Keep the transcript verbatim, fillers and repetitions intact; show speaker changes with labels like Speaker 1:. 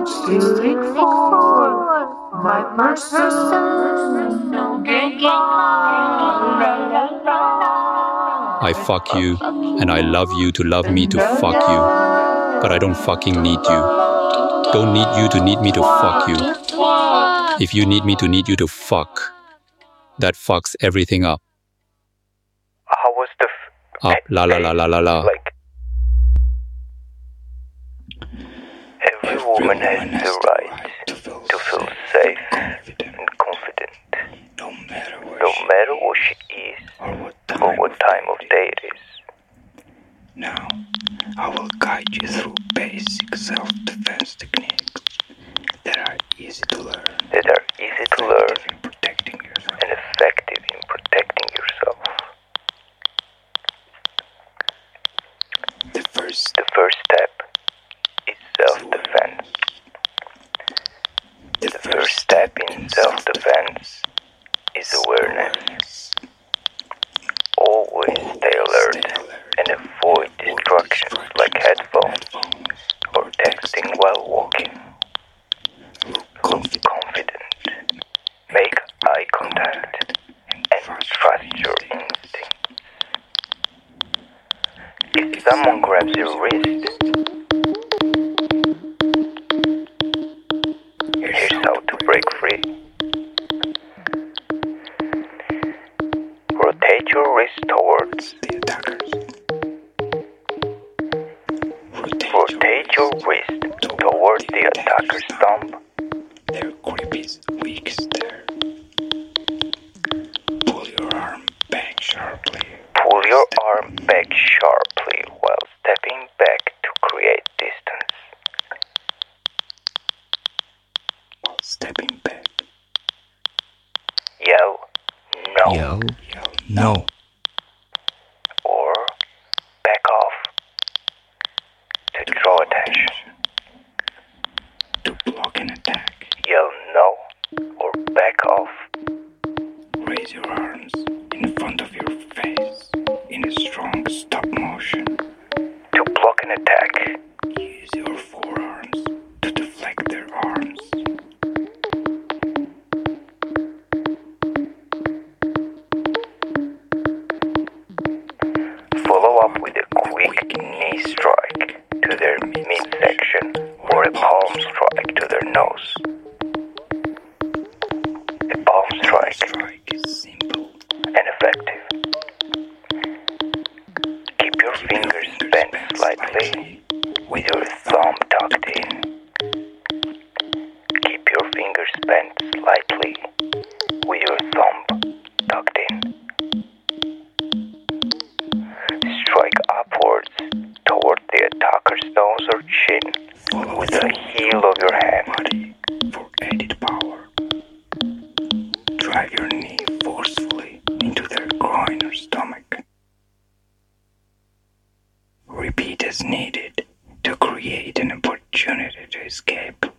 Speaker 1: Stealing forward, my person, no gain.
Speaker 2: I fuck you, and I love you to love me to fuck you. But I don't fucking need you. Don't need you to need me to fuck you. If you need me to need you to fuck, that fucks everything up.
Speaker 3: How was the f-
Speaker 2: Up, la la la la la la.
Speaker 3: like? Every woman has the right to feel safe and confident, no matter what she is or what time of day it is.
Speaker 4: Now, I will guide you through basic self-defense techniques that are easy to learn,
Speaker 3: That are easy to learn
Speaker 4: in protecting yourself.
Speaker 3: and effective in protecting yourself.
Speaker 4: The first
Speaker 3: The first step is self-defense.
Speaker 4: the
Speaker 3: The first step in self-defense is awareness.
Speaker 4: awareness.
Speaker 3: Always stay alert and avoid distractions like headphones or texting while walking.
Speaker 4: Look
Speaker 3: Look
Speaker 4: confident
Speaker 3: confident. Make eye contact and trust your instincts. If someone grabs your wrist, here's how to break free. Rotate your wrist towards.
Speaker 4: the attackers. Rotate,
Speaker 3: Rotate your wrist towards the attacker's thumb.
Speaker 4: Their grip is weakest there. Pull your arm back sharply.
Speaker 3: Pull your arm back sharply while stepping back to create distance.
Speaker 4: While stepping back.
Speaker 3: Yell no
Speaker 4: Yell no.
Speaker 3: or back off to draw attention.
Speaker 4: To block an attack,
Speaker 3: Yell no or back off.
Speaker 4: raise your arms in front of your face in a strong stop motion.
Speaker 3: To block an attack,
Speaker 4: Use your forearms to deflect their arms.
Speaker 3: follow up with a quick knee strike to their midsection or a palm strike to their nose. A palm strike
Speaker 4: Strike is simple.
Speaker 3: and effective. Keep your fingers bent slightly with your thumb tucked in. Keep your fingers bent slightly with your thumb tucked in. Strike upwards toward the attacker's nose or chin
Speaker 4: Follow
Speaker 3: with the heel of your hand.
Speaker 4: body for added power. Drive your knee forcefully into their groin or stomach. Repeat as needed to create an opportunity to escape.